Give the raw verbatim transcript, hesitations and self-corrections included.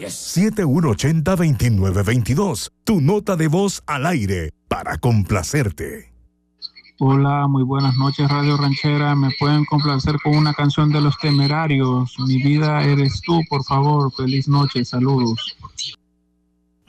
siete uno ocho cero, dos nueve dos dos. Tu nota de voz al aire para complacerte. Hola, muy buenas noches, Radio Ranchera. ¿Me pueden complacer con una canción de Los Temerarios? Mi vida eres tú, por favor. Feliz noche, saludos.